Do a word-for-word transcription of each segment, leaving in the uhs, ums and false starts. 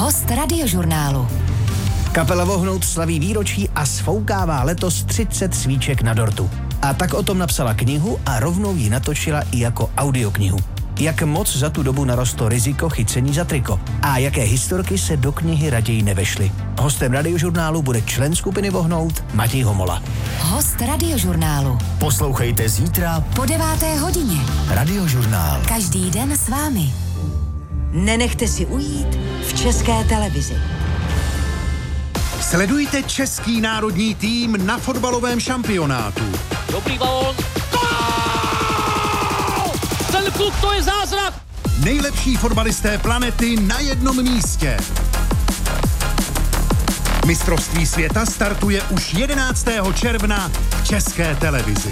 Host Radiožurnálu. Kapela Vohnout slaví výročí a sfoukává letos třicet svíček na dortu. A tak o tom napsala knihu a rovnou ji natočila i jako audioknihu. Jak moc za tu dobu narostlo riziko chycení za triko a jaké historky se do knihy raději nevešly. Hostem Radiožurnálu bude člen skupiny Vohnout Matěj Homola. Host Radiožurnálu. Poslouchejte zítra po deváté hodině. Radiožurnál. Každý den s vámi. Nenechte si ujít v České televizi. Sledujte český národní tým na fotbalovém šampionátu. Dobrý balón. Ten kluk, to je zázrak! Nejlepší fotbalisté planety na jednom místě. Mistrovství světa startuje už jedenáctého června v České televizi.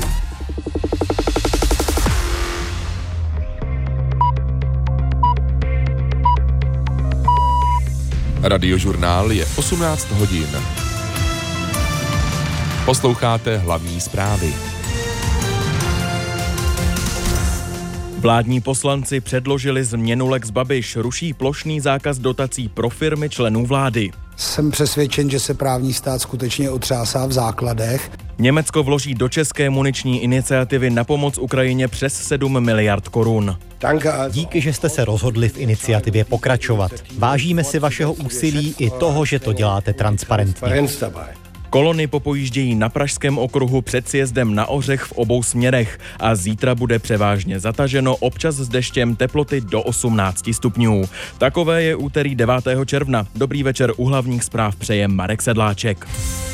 Radiožurnál je osmnáct hodin. Posloucháte hlavní zprávy. Vládní poslanci předložili změnu Lex Babiš, ruší plošný zákaz dotací pro firmy členů vlády. Jsem přesvědčen, že se právní stát skutečně otřásá v základech. Německo vloží do české muniční iniciativy na pomoc Ukrajině přes sedm miliard korun. Díky, že jste se rozhodli v iniciativě pokračovat. Vážíme si vašeho úsilí i toho, že to děláte transparentně. Kolony popojíždějí na Pražském okruhu před sjezdem na Ořech v obou směrech a zítra bude převážně zataženo, občas s deštěm, teploty do osmnáct stupňů. Takové je úterý devátého června. Dobrý večer, u hlavních zpráv přeje Marek Sedláček.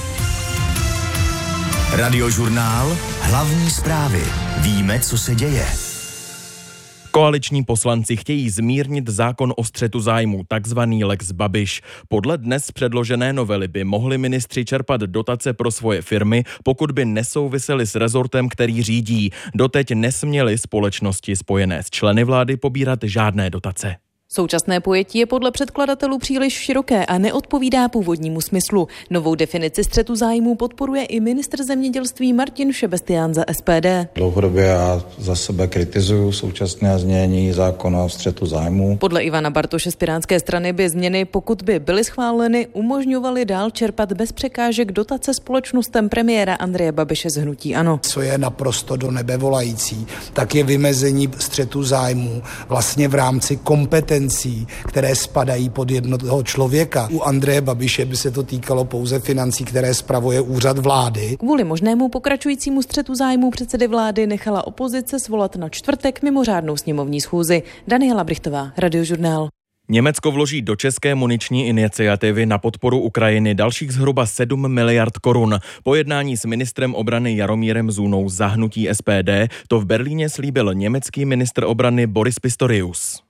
Radiožurnál, hlavní zprávy. Víme, co se děje. Koaliční poslanci chtějí zmírnit zákon o střetu zájmů, takzvaný Lex Babiš. Podle dnes předložené novely by mohli ministři čerpat dotace pro svoje firmy, pokud by nesouvisely s rezortem, který řídí. Doteď nesměly společnosti spojené s členy vlády pobírat žádné dotace. Současné pojetí je podle předkladatelů příliš široké a neodpovídá původnímu smyslu. Novou definici střetu zájmů podporuje i ministr zemědělství Martin Šebestián za S P D. Dlouhodobě já za sebe kritizuju současné změní zákona o střetu zájmů. Podle Ivana Bartoše z Pirátské strany by změny, pokud by byly schváleny, umožňovaly dál čerpat bez překážek dotace společnostem premiéra Andreje Babiše z hnutí ANO. Co je naprosto do nebe volající, tak je vymezení střetu zájmů vlastně v rámci kompetencí, které spadají pod jednoho člověka. U Andreje Babiše by se to týkalo pouze financí, které spravuje úřad vlády. Kvůli možnému pokračujícímu střetu zájmů předsedy vlády nechala opozice svolat na čtvrtek mimořádnou sněmovní schůzi. Daniela Brichtová, Radiožurnál. Německo vloží do české muniční iniciativy na podporu Ukrajiny dalších zhruba sedm miliard korun. Po jednání s ministrem obrany Jaromírem Zůnou za hnutí S P D to v Berlíně slíbil německý ministr obrany Boris Pistorius.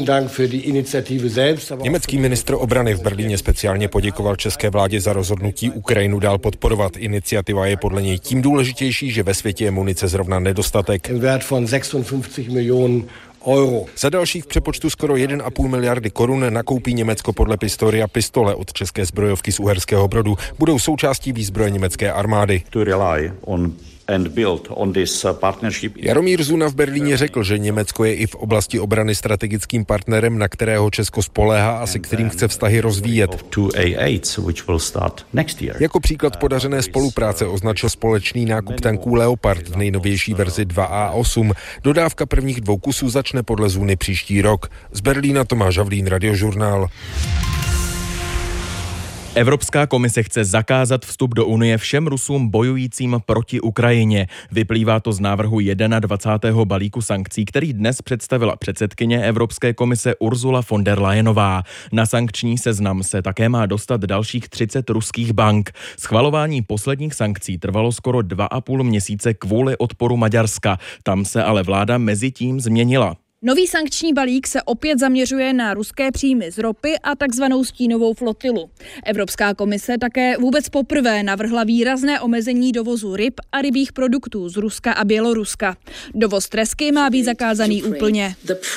Německý ministr obrany v Berlíně speciálně poděkoval české vládě za rozhodnutí Ukrajinu dál podporovat. Iniciativa je podle něj tím důležitější, že ve světě je munice zrovna nedostatek. Euro. Za dalších v přepočtu skoro jedna celá pět miliardy korun nakoupí Německo podle Pistoria pistole od české zbrojovky z Uherského Brodu. Budou součástí výzbroje německé armády. Jaromír Zuna v Berlíně řekl, že Německo je i v oblasti obrany strategickým partnerem, na kterého Česko spoléhá a se kterým chce vztahy rozvíjet. Jako příklad podařené spolupráce označil společný nákup tanků Leopard v nejnovější verzi dva A osm. Dodávka prvních dvou kusů začne podle Zuny příští rok. Z Berlína Tomáš Havlín, Radiožurnál. Evropská komise chce zakázat vstup do Unie všem Rusům bojujícím proti Ukrajině. Vyplývá to z návrhu dvacátého prvního balíku sankcí, který dnes představila předsedkyně Evropské komise Ursula von der Leyenová. Na sankční seznam se také má dostat dalších třicet ruských bank. Schvalování posledních sankcí trvalo skoro dva a půl měsíce kvůli odporu Maďarska. Tam se ale vláda mezitím změnila. Nový sankční balík se opět zaměřuje na ruské příjmy z ropy a takzvanou stínovou flotilu. Evropská komise také vůbec poprvé navrhla výrazné omezení dovozu ryb a rybích produktů z Ruska a Běloruska. Dovoz tresky má být zakázaný úplně.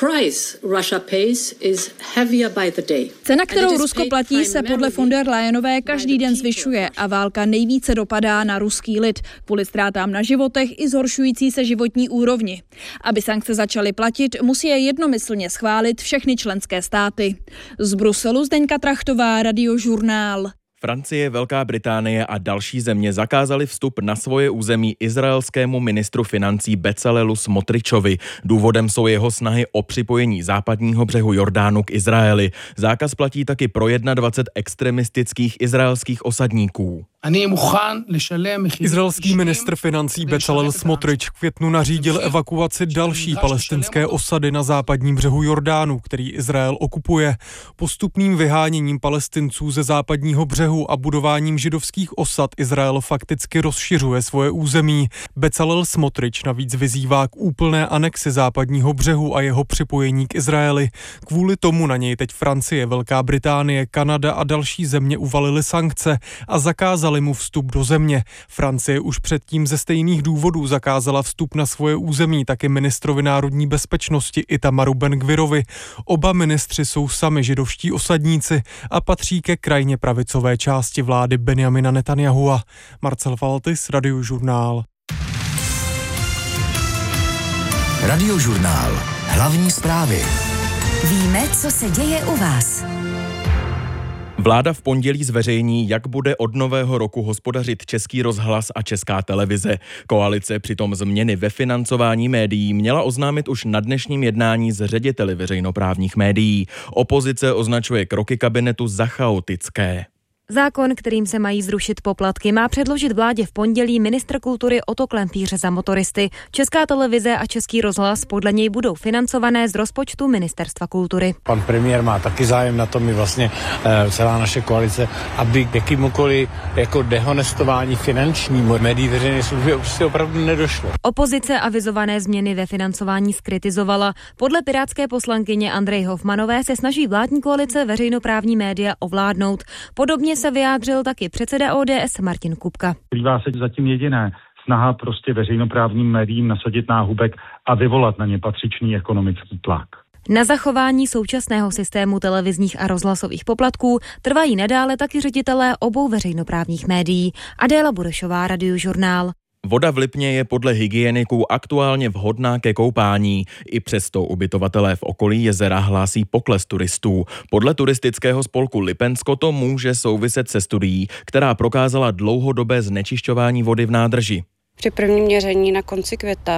Cena, kterou Rusko platí, se podle von der Leyenové každý den zvyšuje a válka nejvíce dopadá na ruský lid kvůli ztrátám na životech i zhoršující se životní úrovni. Aby sankce začaly platit, musí je jednomyslně schválit všechny členské státy. Z Bruselu Zdeňka Trachtová, Radiožurnál. Francie, Velká Británie a další země zakázali vstup na svoje území izraelskému ministru financí Bezalelu Smotričovi. Důvodem jsou jeho snahy o připojení západního břehu Jordánu k Izraeli. Zákaz platí taky pro dvacet jedna extremistických izraelských osadníků. Izraelský ministr financí Bezalel Smotrič v květnu nařídil evakuaci další palestinské osady na západním břehu Jordánu, který Izrael okupuje. Postupným vyháněním Palestinců ze západního břehu a budováním židovských osad Izrael fakticky rozšiřuje svoje území. Bezalel Smotrič navíc vyzývá k úplné anexi západního břehu a jeho připojení k Izraeli. Kvůli tomu na něj teď Francie, Velká Británie, Kanada a další země uvalily sankce a zakázali mu vstup do země. Francie už předtím ze stejných důvodů zakázala vstup na svoje území taky ministrovi národní bezpečnosti Itamaru Ben-Gvirovi. Oba ministři jsou sami židovští osadníci a patří ke krajně pravicové části vlády Benjamina Netanyahua. Marcel Valtis, Radiožurnál. Radiožurnál. Hlavní zprávy. Víme, co se děje u vás. Vláda v pondělí zveřejní, jak bude od nového roku hospodařit Český rozhlas a Česká televize. Koalice přitom změny ve financování médií měla oznámit už na dnešním jednání s řediteli veřejnoprávních médií. Opozice označuje kroky kabinetu za chaotické. Zákon, kterým se mají zrušit poplatky, má předložit vládě v pondělí ministr kultury Otto Klempíř za motoristy. Česká televize a Český rozhlas podle něj budou financované z rozpočtu Ministerstva kultury. Pan premiér má taky zájem na tom, i vlastně e, celá naše koalice, aby k jakýmukoliv jako dehonestování finančnímu médií veřejné služby prostě opravdu nedošlo. Opozice avizované změny ve financování zkritizovala. Podle pirátské poslankyně Andreji Hofmanové se snaží vládní koalice veřejnoprávní média ovládnout. Podobně se vyjádřil taky předseda O D S Martin Kupka. Skrývá se zatím jediné, snaha prostě veřejnoprávním médiím nasadit náhubek a vyvolat na ně patřičný ekonomický tlak. Na zachování současného systému televizních a rozhlasových poplatků trvají nadále taky ředitelé obou veřejnoprávních médií. Adéla Burešová, Radiožurnál. Voda v Lipně je podle hygieniků aktuálně vhodná ke koupání. I přesto ubytovatelé v okolí jezera hlásí pokles turistů. Podle turistického spolku Lipensko to může souviset se studií, která prokázala dlouhodobé znečišťování vody v nádrži. Při prvním měření na konci května